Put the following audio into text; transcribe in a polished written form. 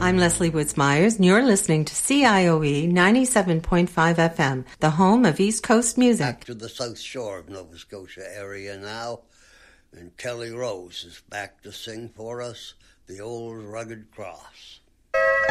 I'm Leslie Woods Myers, and you're listening to CIOE 97.5 FM, the home of East Coast music. Back to the South Shore of Nova Scotia area now, and Kelly Rose is back to sing for us The Old Rugged Cross.